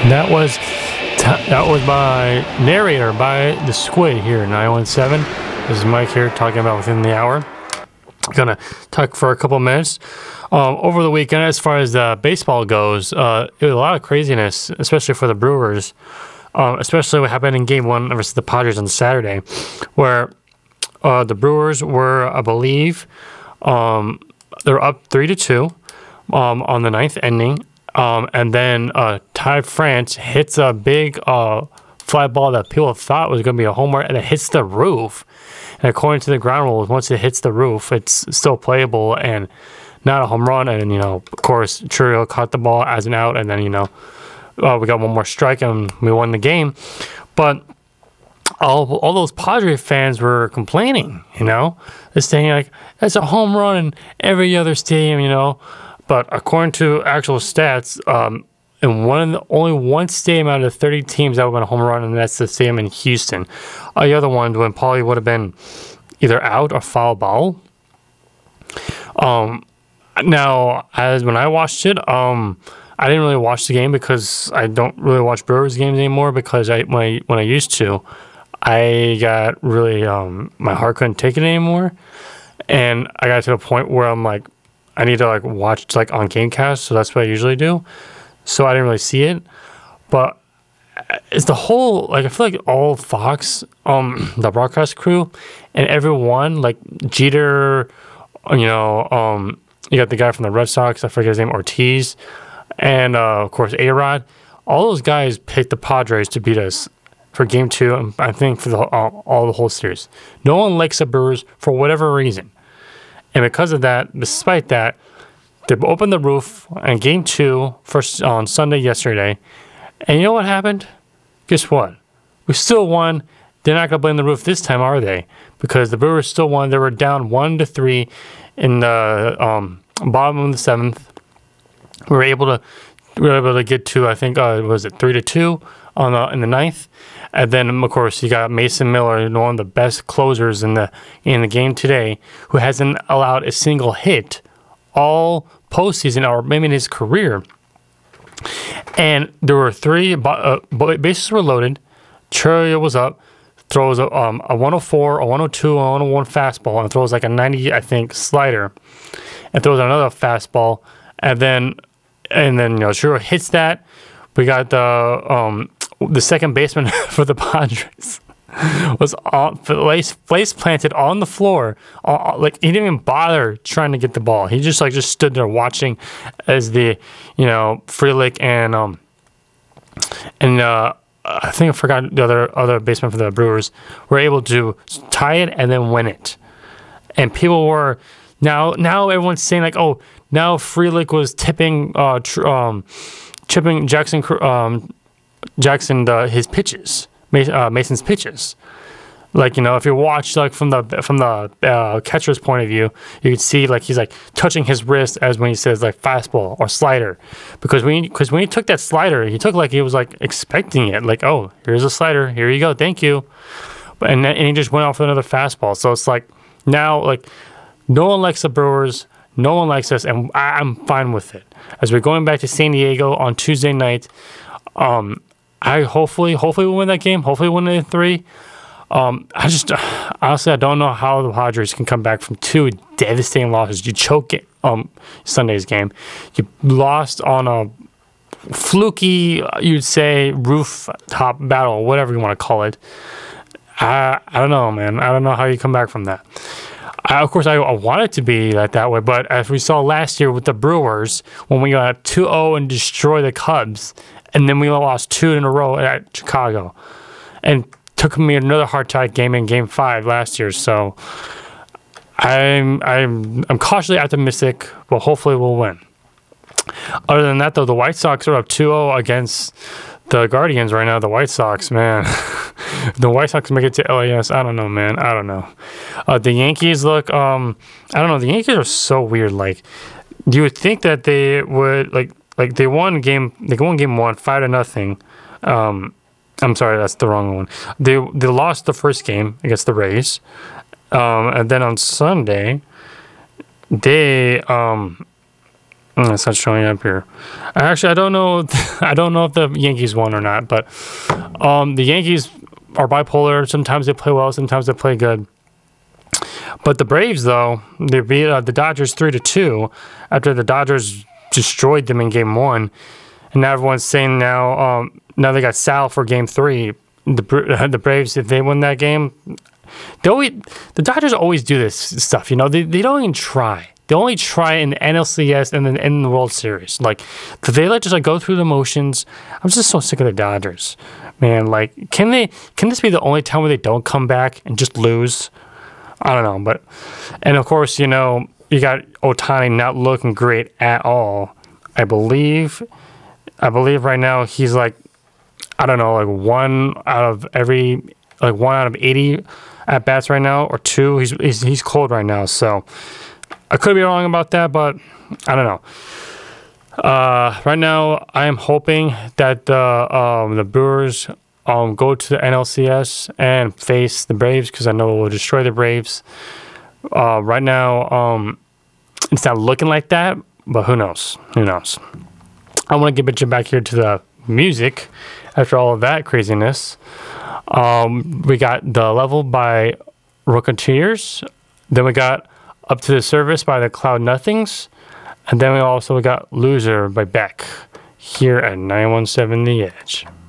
That was by narrator by the Squid here, 917. This is Mike here talking about Within the Hour. Gonna talk for a couple minutes. Over the weekend, as far as baseball goes, it was a lot of craziness, especially for the Brewers. Especially what happened in Game 1 versus the Padres on Saturday, where the Brewers were, I believe, they're up 3-2 on the ninth inning. And then Ty France hits a big fly ball that people thought was going to be a homer, and it hits the roof. And according to the ground rules, once it hits the roof, it's still playable and not a home run. And, of course, Chourio caught the ball as an out, and then, we got one more strike and we won the game. But all those Padre fans were complaining, they're saying, like, that's a home run in every other stadium, But according to actual stats, in only one stadium out of the 30 teams that would have been a home run, and that's the stadium in Houston. The other ones when probably would have been either out or foul ball. Now, as when I watched it, I didn't really watch the game because I don't really watch Brewers games anymore because when I used to, I got really my heart couldn't take it anymore, and I got to a point where I'm like, I need to watch on Gamecast, so that's what I usually do. So I didn't really see it, but it's the whole I feel like all Fox, the broadcast crew, and everyone Jeter, you got the guy from the Red Sox, I forget his name, Ortiz, and of course A-Rod. All those guys picked the Padres to beat us for Game 2, and I think for the whole series. No one likes the Brewers for whatever reason. And because of that, despite that, they opened the roof on Game 2 on Sunday yesterday. And you know what happened? Guess what? We still won. They're not going to blame the roof this time, are they? Because the Brewers still won. They were down 1-3 in the bottom of the seventh. We were able to get to, I think, was it 3-2 in the ninth? And then, of course, you got Mason Miller, one of the best closers in the game today, who hasn't allowed a single hit all postseason or maybe in his career. And there were three bases were loaded. Chourio was up, throws a 104, a 102, a 101 fastball, and throws a 90, I think, slider, and throws another fastball, and then Chourio hits that. We got the second baseman for the Padres was face planted on the floor. He didn't even bother trying to get the ball. He just stood there watching as the Frelick and I think I forgot the other baseman for the Brewers were able to tie it and then win it. And people were now everyone's saying now Frelick was chipping Jackson his pitches, Mason's pitches. If you watch from the catcher's point of view, you can see he's touching his wrist as when he says fastball or slider, because when he took that slider, he took he was expecting it, oh, here's a slider, here you go, thank you, and he just went off with another fastball. So it's now no one likes the Brewers, no one likes us, and I'm fine with it. As we're going back to San Diego on Tuesday night, I hopefully we'll win that game. Hopefully we'll win it in 3. Honestly, I don't know how the Padres can come back from 2 devastating losses. You choke it, Sunday's game. You lost on a fluky, you'd say, rooftop battle, whatever you want to call it. I don't know, man. I don't know how you come back from that. Of course, I want it to be that way, but as we saw last year with the Brewers, when we got 2-0 and destroyed the Cubs, and then we lost 2 in a row at Chicago, and took me another hard-tied game in Game 5 last year. So I'm cautiously optimistic, but hopefully we'll win. Other than that, though, the White Sox are up 2-0 against the Guardians right now. The White Sox, man. The White Sox make it to LAS. I don't know, man. I don't know. The Yankees look, I don't know. The Yankees are so weird. You would think that they would, they won game 1, 5-0. I'm sorry, that's the wrong one. They lost the first game against the Rays. And then on Sunday, they It's not showing up here. Actually, I don't know. I don't know if the Yankees won or not, but the Yankees are bipolar. Sometimes they play well, sometimes they play good. But the Braves, though, they beat the Dodgers 3-2 after the Dodgers destroyed them in Game 1, and now everyone's saying now they got Sal for Game 3. The Braves, if they win that game, the Dodgers always do this stuff. You know, they don't even try. They only try in the NLCS and then in the World Series. Like, they just like go through the motions. I'm just so sick of the Dodgers, man. Like, can this be the only time where they don't come back and just lose? I don't know, but and of course, you know, you got Ohtani not looking great at all. I believe right now he's like, I don't know, like 1 out of 80 at bats right now, or 2. He's cold right now, so I could be wrong about that, but I don't know. Right now, I am hoping that the Brewers go to the NLCS and face the Braves, because I know it will destroy the Braves. Right now, it's not looking like that, but who knows? Who knows? I want to get you back here to the music after all of that craziness. We got The Level by Rocketeers. Then we got Up to the Surface by the Cloud Nothings. And then we got Loser by Beck here at 917 The Edge.